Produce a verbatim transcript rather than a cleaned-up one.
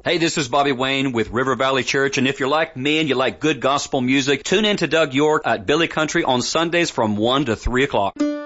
Hey, this is Bobby Wayne with River Valley Church, and if you're like me and you like good gospel music, tune in to Doug York at Billy Country on Sundays from one to three o'clock.